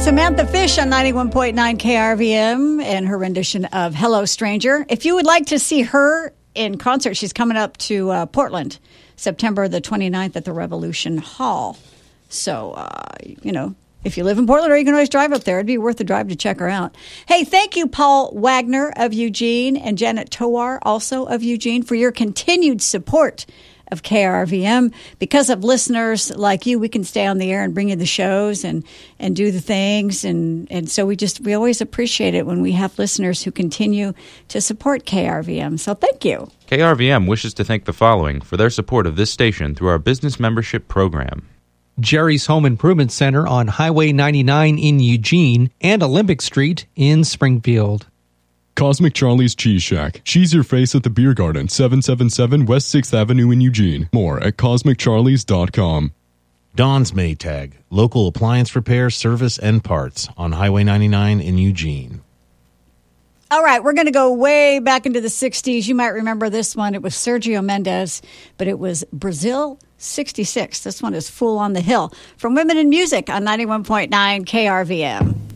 Samantha Fish on 91.9 KRVM and her rendition of Hello Stranger. If you would like to see her in concert, she's coming up to Portland, September the 29th at the Revolution Hall. So, if you live in Portland, or you can always drive up there. It'd be worth the drive to check her out. Hey, thank you, Paul Wagner of Eugene and Janet Towar, also of Eugene, for your continued support of KRVM. Because of listeners like you, we can stay on the air and bring you the shows and do the things. And so we always appreciate it when we have listeners who continue to support KRVM. So thank you. KRVM wishes to thank the following for their support of this station through our business membership program. Jerry's Home Improvement Center on Highway 99 in Eugene and Olympic Street in Springfield. Cosmic Charlie's Cheese Shack. Cheese your face at the Beer Garden, 777 West 6th Avenue in Eugene. More at CosmicCharlies.com. Don's Maytag. Local appliance repair, service, and parts on Highway 99 in Eugene. All right, we're going to go way back into the 60s. You might remember this one. It was Sergio Mendes, but it was Brazil 66. This one is Fool on the Hill from Women in Music on 91.9 KRVM.